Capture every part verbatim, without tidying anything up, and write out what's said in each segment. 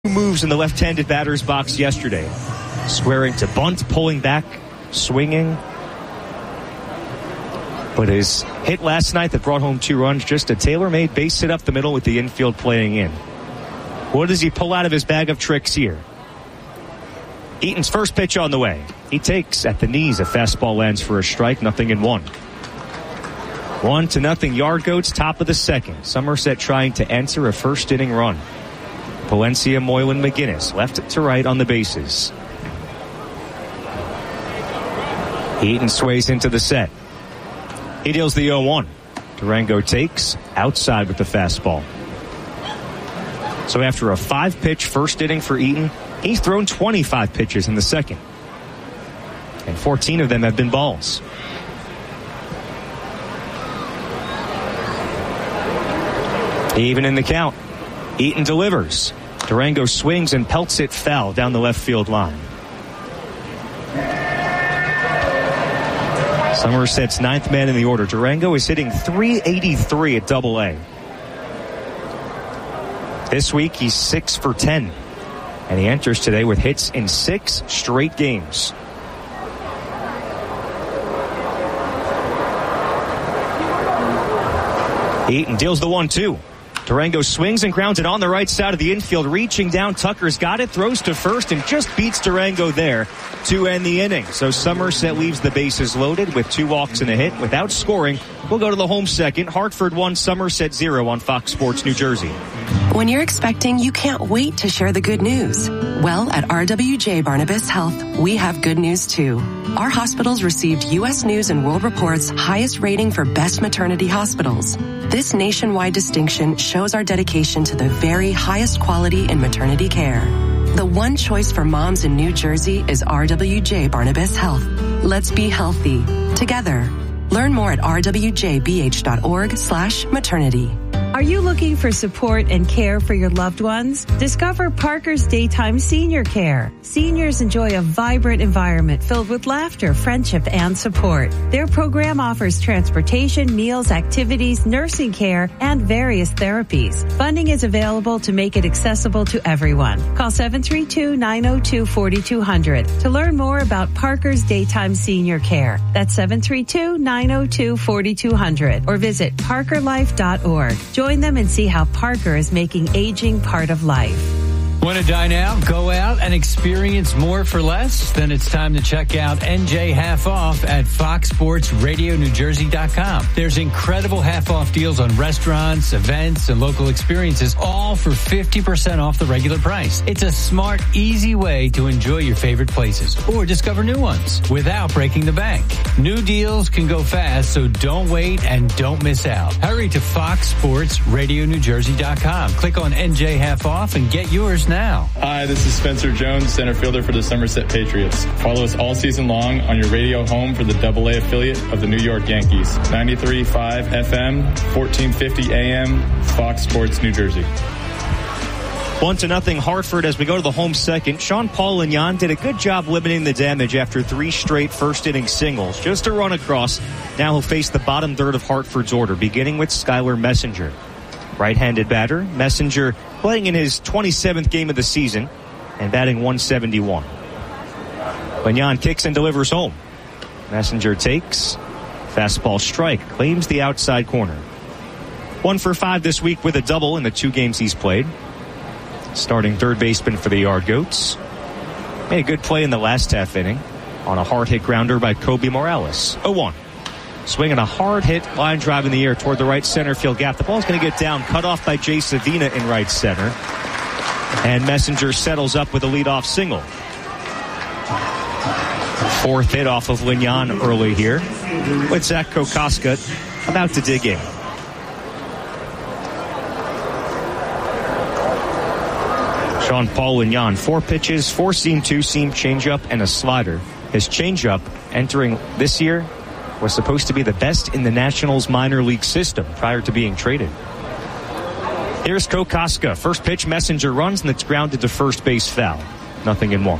moves in the left-handed batter's box yesterday. Squaring to bunt, pulling back, swinging. But his hit last night that brought home two runs, just a tailor-made base hit up the middle with the infield playing in. What does he pull out of his bag of tricks here? Eaton's first pitch on the way. He takes at the knees. A fastball lands for a strike, nothing in one. One to nothing Yard Goats, top of the second. Somerset trying to answer a first inning run. Palencia, Moylan, McGinnis, left to right on the bases. Eaton sways into the set. He deals the oh one. Durango takes outside with the fastball. So after a five-pitch first inning for Eaton, he's thrown twenty-five pitches in the second. And fourteen of them have been balls. Even in the count, Eaton delivers. Durango swings and pelts it foul down the left field line. Somerset's ninth man in the order. Durango is hitting three eighty-three at double A. This week he's six for ten. And he enters today with hits in six straight games. Eaton deals the one two. Durango swings and grounds it on the right side of the infield. Reaching down, Tucker's got it, throws to first, and just beats Durango there to end the inning. So Somerset leaves the bases loaded with two walks and a hit without scoring. We'll go to the home second. Hartford one, Somerset zero on Fox Sports New Jersey. When you're expecting, you can't wait to share the good news. Well, at R W J Barnabas Health, we have good news too. Our hospitals received U S News and World Report's highest rating for best maternity hospitals. This nationwide distinction shows our dedication to the very highest quality in maternity care. The one choice for moms in New Jersey is R W J Barnabas Health. Let's be healthy together. Learn more at r w j b h dot org slash maternity. Are you looking for support and care for your loved ones? Discover Parker's Daytime Senior Care. Seniors enjoy a vibrant environment filled with laughter, friendship, and support. Their program offers transportation, meals, activities, nursing care, and various therapies. Funding is available to make it accessible to everyone. Call seven three two, nine oh two, four two zero zero to learn more about Parker's Daytime Senior Care. That's seven three two, nine oh two, four two zero zero or visit parker life dot org. Join them and see how Parker is making aging part of life. Want to dine out, go out, and experience more for less? Then it's time to check out N J Half Off at fox sports radio new jersey dot com. There's incredible half-off deals on restaurants, events, and local experiences, all for fifty percent off the regular price. It's a smart, easy way to enjoy your favorite places or discover new ones without breaking the bank. New deals can go fast, so don't wait and don't miss out. Hurry to fox sports radio new jersey dot com. Click on N J Half Off and get yours now. Hi, this is Spencer Jones, center fielder for the Somerset Patriots. Follow us all season long on your radio home for the double A affiliate of the New York Yankees. ninety-three point five F M, fourteen fifty A M, Fox Sports New Jersey. One to nothing Hartford as we go to the home second. Sean Paul Lignon did a good job limiting the damage after three straight first inning singles. Just a run across. Now he'll face the bottom third of Hartford's order, beginning with Skylar Messenger. Right-handed batter, Messenger playing in his twenty-seventh game of the season and batting one seventy-one. Lignon kicks and delivers home. Messenger takes. Fastball strike. Claims the outside corner. One for five this week with a double in the two games he's played. Starting third baseman for the Yard Goats. Made a good play in the last half inning on a hard hit grounder by Kobe Morales. oh one. Swinging a hard hit, line drive in the air toward the right center field gap. The ball's going to get down, cut off by Jay Savina in right center. And Messenger settles up with a leadoff single. Fourth hit off of Lignon early here, with Zach Kokoska about to dig in. Sean Paul Lignon, four pitches, four seam, two seam, changeup, and a slider. His changeup entering this year was supposed to be the best in the Nationals minor league system prior to being traded. Here's Kokoska. First pitch, Messenger runs, and it's grounded to first base foul. Nothing in one.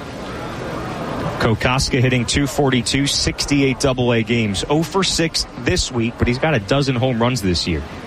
Kokoska hitting two forty-two, sixty-eight double A games. oh for six this week, but he's got a dozen home runs this year.